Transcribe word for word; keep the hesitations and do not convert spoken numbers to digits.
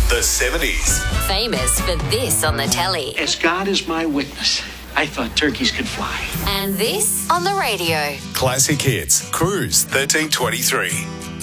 The seventies. Famous for this on the telly. As God is my witness, I thought turkeys could fly. And this on the radio. Classic Hits. Cruise thirteen twenty-three.